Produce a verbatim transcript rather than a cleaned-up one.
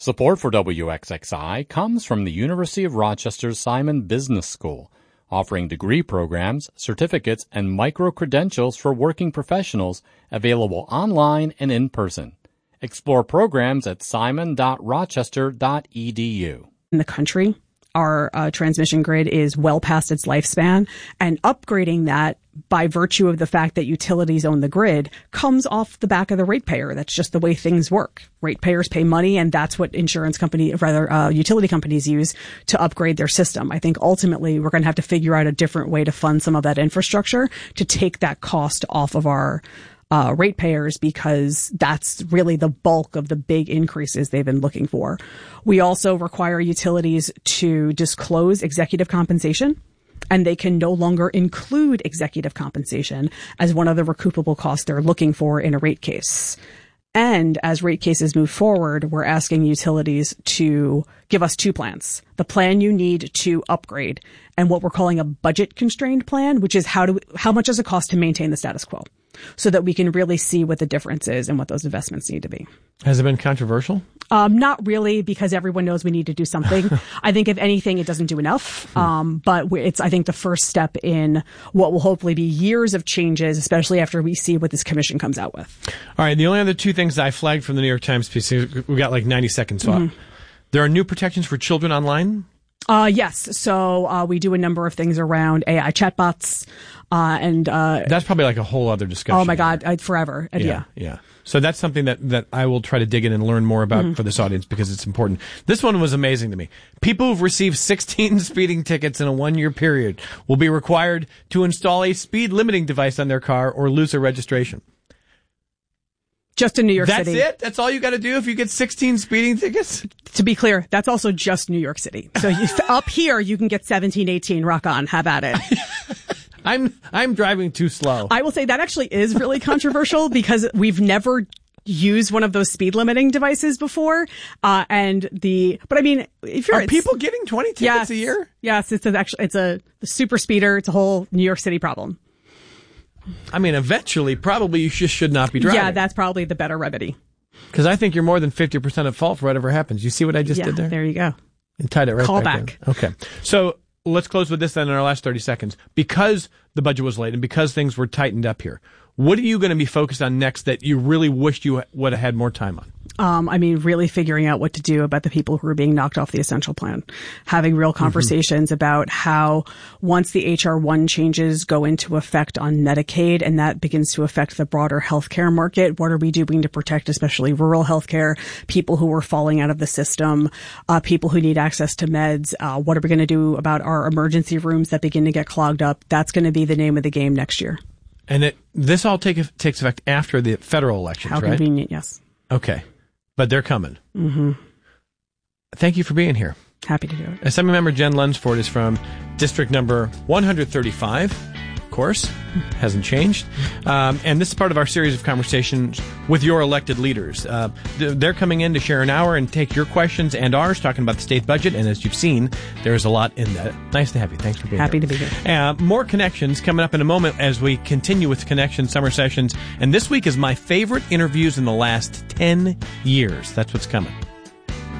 Support for W X X I comes from the University of Rochester's Simon Business School, offering degree programs, certificates, and micro-credentials for working professionals available online and in person. Explore programs at simon dot rochester dot e d u. In the country, our uh, transmission grid is well past its lifespan, and upgrading that by virtue of the fact that utilities own the grid comes off the back of the ratepayer. That's just the way things work. Ratepayers pay money, and that's what insurance company, rather uh, utility companies use to upgrade their system. I think ultimately we're going to have to figure out a different way to fund some of that infrastructure to take that cost off of our Uh, ratepayers, because that's really the bulk of the big increases they've been looking for. We also require utilities to disclose executive compensation, and they can no longer include executive compensation as one of the recoupable costs they're looking for in a rate case. And as rate cases move forward, we're asking utilities to give us two plans. The plan you need to upgrade and what we're calling a budget constrained plan, which is how do, how much does it cost to maintain the status quo, so that we can really see what the difference is and what those investments need to be. Has it been controversial? Um, not really, because everyone knows we need to do something. I think if anything, it doesn't do enough. Um, but it's, I think, the first step in what will hopefully be years of changes, especially after we see what this commission comes out with. All right. The only other two things I flagged from the New York Times piece, we got like ninety seconds. So mm-hmm. There are new protections for children online? Uh, yes. So, uh, we do a number of things around A I chatbots, uh, and, uh, that's probably like a whole other discussion. Oh my God. I, forever. Uh, yeah, yeah. Yeah. So that's something that, that I will try to dig in and learn more about mm-hmm. for this audience, because it's important. This one was amazing to me. People who've received sixteen speeding tickets in a one-year period will be required to install a speed limiting device on their car or lose their registration. Just in New York that's City. That's it? That's all you got to do if you get sixteen speeding tickets? To be clear, that's also just New York City. So you, up here, you can get seventeen, eighteen, rock on, have at it. I'm I'm driving too slow. I will say that actually is really controversial, because we've never used one of those speed limiting devices before. Uh, and the, but I mean, if you're, are people getting twenty tickets yes, a year? Yes, it's a, actually, it's a the super speeder. It's a whole New York City problem. I mean, eventually, probably you just should not be driving. Yeah, that's probably the better remedy. Because I think you're more than fifty percent at fault for whatever happens. You see what I just yeah, did there? There you go. And tied it right Call back. back. In. Okay. So let's close with this then in our last thirty seconds. Because the budget was late and because things were tightened up here, what are you going to be focused on next that you really wished you would have had more time on? Um, I mean, really figuring out what to do about the people who are being knocked off the essential plan, having real conversations mm-hmm. about how once the H R one changes go into effect on Medicaid and that begins to affect the broader healthcare market, what are we doing to protect especially rural healthcare, people who are falling out of the system, uh, people who need access to meds, uh, what are we going to do about our emergency rooms that begin to get clogged up? That's going to be the name of the game next year. And it, this all take, takes effect after the federal elections, How right? How convenient, yes. Okay. But they're coming. Mm-hmm. Thank you for being here. Happy to do it. Assemblymember Jen Lunsford is from district number one hundred thirty-five. Of course, hasn't changed. Um, and this is part of our series of conversations with your elected leaders. Uh, they're coming in to share an hour and take your questions and ours, talking about the state budget. And as you've seen, there's a lot in that. Nice to have you. Thanks for being Happy here. Happy to be here. Uh, more Connections coming up in a moment as we continue with Connection Summer Sessions. And this week is my favorite interviews in the last ten years. That's what's coming.